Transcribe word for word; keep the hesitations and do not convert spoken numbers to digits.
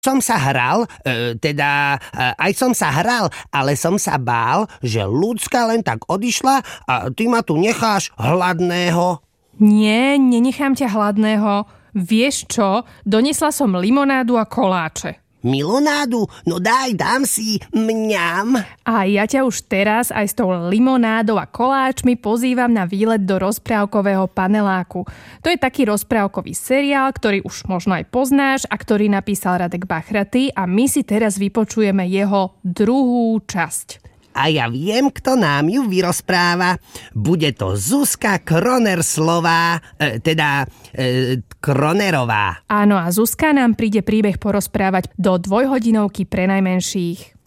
Som sa hral, e, teda e, aj som sa hral, ale som sa bál, že ľudská len tak odišla a ty ma tu necháš hladného. Nie, nenechám ťa hladného. Vieš čo? Donesla som limonádu a koláče. Milonádu? No daj, dám si, mňam. A ja ťa už teraz aj s tou limonádou a koláčmi pozývam na výlet do rozprávkového paneláku. To je taký rozprávkový seriál, ktorý už možno aj poznáš a ktorý napísal Radek Bachraty a my si teraz vypočujeme jeho druhú časť. A ja viem, kto nám ju vyrozpráva. Bude to Zuzka Kronerslová, e, teda e, Kronerová. Áno, a Zuzka nám príde príbeh porozprávať do dvojhodinovky pre najmenších.